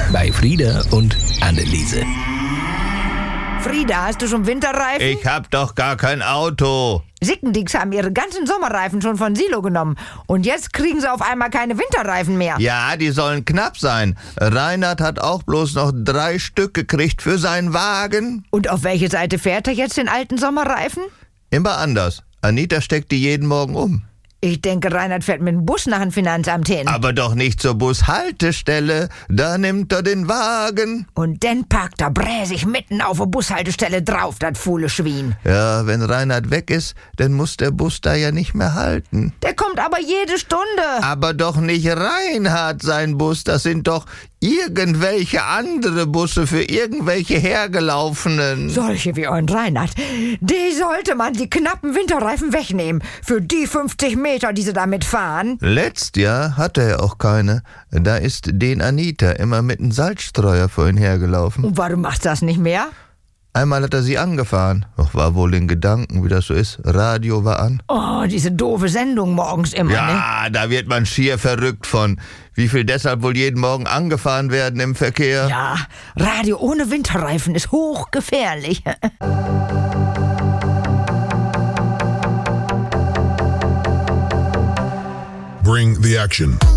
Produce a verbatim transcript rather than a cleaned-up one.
bei Frieda und Anneliese. Frieda, hast du schon Winterreifen? Ich hab doch gar kein Auto. Sickendicks haben ihre ganzen Sommerreifen schon von Silo genommen. Und jetzt kriegen sie auf einmal keine Winterreifen mehr. Ja, die sollen knapp sein. Reinhard hat auch bloß noch drei Stück gekriegt für seinen Wagen. Und auf welche Seite fährt er jetzt den alten Sommerreifen? Immer anders. Anita steckt die jeden Morgen um. Ich denke, Reinhard fährt mit dem Bus nach dem Finanzamt hin. Aber doch nicht zur Bushaltestelle. Da nimmt er den Wagen. Und dann parkt er bräsig mitten auf der Bushaltestelle drauf, das faule Schwein. Ja, wenn Reinhard weg ist, dann muss der Bus da ja nicht mehr halten. Der kommt aber jede Stunde. Aber doch nicht Reinhard sein Bus. Das sind doch irgendwelche andere Busse für irgendwelche Hergelaufenen. Solche wie euren Reinhard. Die sollte man die knappen Winterreifen wegnehmen. Für die fünfzig Meter, die sie damit fahren. Letztes Jahr hatte er auch keine. Da ist den Anita immer mit einem Salzstreuer vor ihn hergelaufen. Und warum macht das nicht mehr? Einmal hat er sie angefahren. Doch war wohl in Gedanken, wie das so ist. Radio war an. Oh, diese doofe Sendung morgens immer, Ja, ne? da wird man schier verrückt von. Wie viel deshalb wohl jeden Morgen angefahren werden im Verkehr? Ja, Radio ohne Winterreifen ist hochgefährlich. Bring the action.